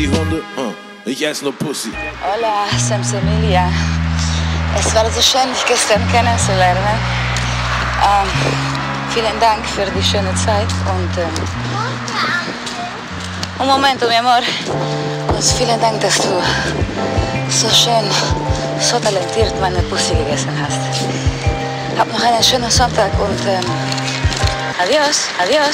Die Hunde, ich esse nur Pussy. Hola, Semsemilia. Es war so schön, dich gestern kennenzulernen. Vielen Dank für die schöne Zeit und un momento, mi amor. Und vielen Dank, dass du so schön, so talentiert meine Pussy gegessen hast. Hab noch einen schönen Sonntag und adios, adios.